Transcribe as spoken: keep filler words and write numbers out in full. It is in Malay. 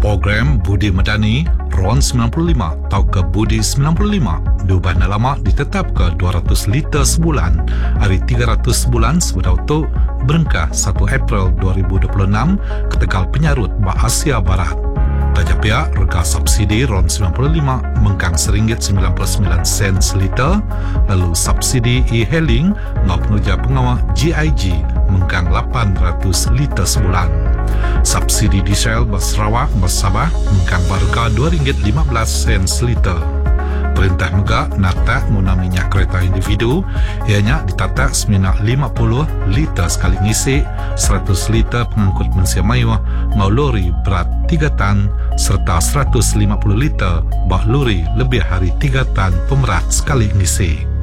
Program Budi Medani R O N sembilan puluh lima atau ke Budi sembilan puluh lima diubah lama ditetap ke dua ratus liter sebulan hari tiga ratus sebulan sebetau tu berengkah satu April dua ribu dua puluh enam ke Tegal Penyarut Bah Asia Barat. Tajak pihak rega subsidi R O N sembilan puluh lima mengkang seringgit sembilan puluh sembilan sen seliter, lalu subsidi e-hailing ngau penerja pengawal G I G mengkang lapan ratus liter sebulan. Subsidi diesel bas Sarawak bas Sabah mengkang barga dua ringgit lima belas sen seliter. Perintah Mega nata guna minyak kereta individu ianya ditata seminyak lima puluh liter sekali ngisi, seratus liter pengangkut manusia mayuh ngau lori berat tiga tan serta seratus lima puluh liter bak lori lebih hari tiga tan pemerat sekali ngisi.